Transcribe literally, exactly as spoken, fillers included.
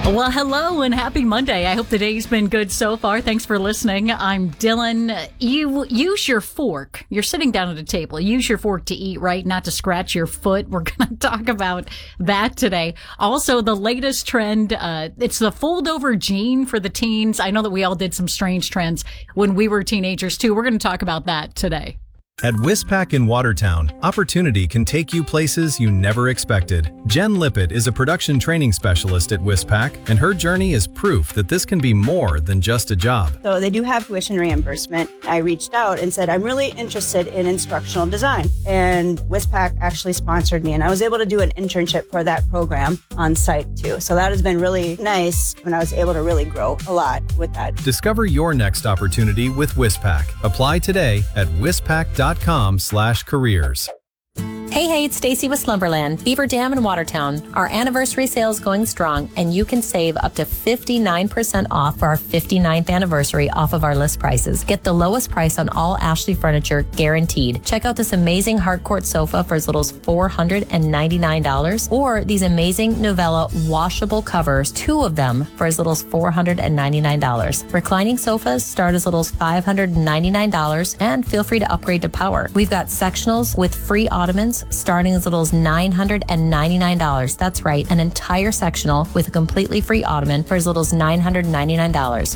Well, hello and happy Monday. I hope the day's been good so far. Thanks for listening. I'm Dylan. You use your fork. You're sitting down at a table. Use your fork to eat, right? Not to scratch your foot. We're going to talk about that today. Also, the latest trend, uh, it's the fold over jean for the teens. I know that we all did some strange trends when we were teenagers too. We're going to talk about that today. At Wispac in Watertown, opportunity can take you places you never expected. Jen Lippett is a production training specialist at Wispac, and her journey is proof that this can be more than just a job. So they do have tuition reimbursement. I reached out and said, I'm really interested in instructional design. And Wispac actually sponsored me, and I was able to do an internship for that program on site too. So that has been really nice, and I was able to really grow a lot with that. Discover your next opportunity with Wispac. Apply today at wispac dot com slash careers. Hey, hey, it's Stacy with Slumberland, Beaver Dam in Watertown. Our anniversary sale is going strong, and you can save up to fifty-nine percent off for our fifty-ninth anniversary off of our list prices. Get the lowest price on all Ashley furniture, guaranteed. Check out this amazing hardcourt sofa for as little as four hundred ninety-nine dollars, or these amazing Novella washable covers, two of them for as little as four hundred ninety-nine dollars. Reclining sofas start as little as five hundred ninety-nine dollars, and feel free to upgrade to power. We've got sectionals with free ottomans starting as little as nine hundred ninety-nine dollars. That's right, an entire sectional with a completely free ottoman for as little as nine hundred ninety-nine dollars.